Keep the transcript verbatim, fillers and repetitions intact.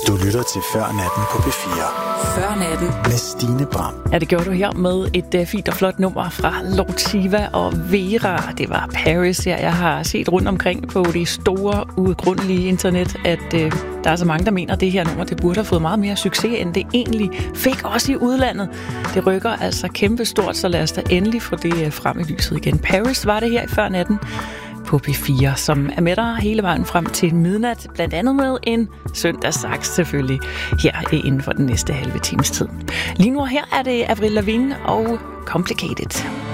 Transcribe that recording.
Du lytter til Før Natten på P fire. Før Natten. Med Stine Bram. Ja, det gjorde du her med et uh, fint og flot nummer fra Lord Siva og Vera. Det var Paris. Ja, jeg har set rundt omkring på det store, uudgrundelige internet, at uh, der er så mange, der mener, at det her nummer det burde have fået meget mere succes, end det egentlig fik også i udlandet. Det rykker altså kæmpestort, så lad os da endelig få det uh, frem i lyset igen. Paris var det her i Før Natten på P fire, som er med dig hele vejen frem til midnat, blandt andet med en søndagssaks selvfølgelig, her inden for den næste halve times tid. Lige nu her er det Avril Lavigne og Complicated.